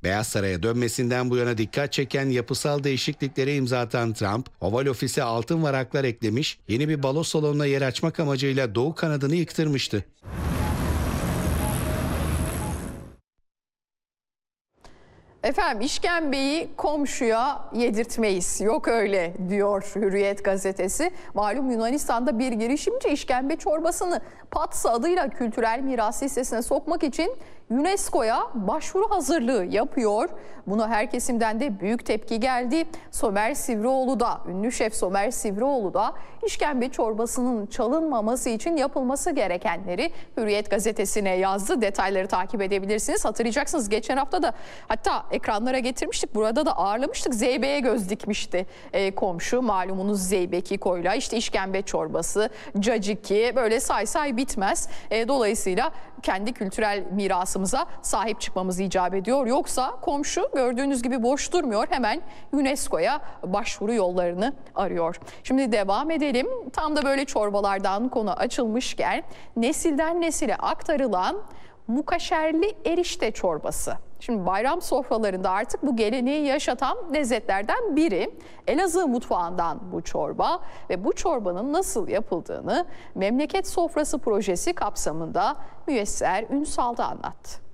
Beyaz Saray'a dönmesinden bu yana dikkat çeken yapısal değişikliklere imza atan Trump, Oval Ofis'e altın varaklar eklemiş, yeni bir balo salonuna yer açmak amacıyla doğu kanadını yıktırmıştı. Efendim işkembeyi komşuya yedirtmeyiz. Yok öyle diyor Hürriyet gazetesi. Malum Yunanistan'da bir girişimci işkembe çorbasını Patsa adıyla kültürel miras listesine sokmak için UNESCO'ya başvuru hazırlığı yapıyor. Buna her kesimden de büyük tepki geldi. Somer Sivrioğlu da, ünlü şef Somer Sivrioğlu da işkembe çorbasının çalınmaması için yapılması gerekenleri Hürriyet gazetesine yazdı. Detayları takip edebilirsiniz. Hatırlayacaksınız geçen hafta da hatta ekranlara getirmiştik. Burada da ağırlamıştık. Zeybe'ye göz dikmişti komşu. Malumunuz Zeybekiko'yla işte işkembe çorbası, caciki böyle say bitmez. Dolayısıyla kendi kültürel mirasımıza sahip çıkmamız icap ediyor. Yoksa komşu gördüğünüz gibi boş durmuyor. Hemen UNESCO'ya başvuru yollarını arıyor. Şimdi devam edelim. Tam da böyle çorbalardan konu açılmışken nesilden nesile aktarılan mukaşerli erişte çorbası. Şimdi bayram sofralarında artık bu geleneği yaşatan lezzetlerden biri. Elazığ mutfağından bu çorba ve bu çorbanın nasıl yapıldığını Memleket Sofrası projesi kapsamında Müyesser Ünsal da anlattı.